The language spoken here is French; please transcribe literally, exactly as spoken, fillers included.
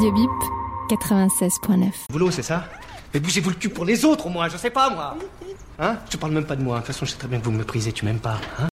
Radio Bip, quatre-vingt-seize point neuf. Boulot, c'est ça? Mais bougez-vous le cul pour les autres, au moins, je sais pas, moi. Hein? Je te parle même pas de moi. De toute façon, je sais très bien que vous me méprisez, tu m'aimes pas, hein?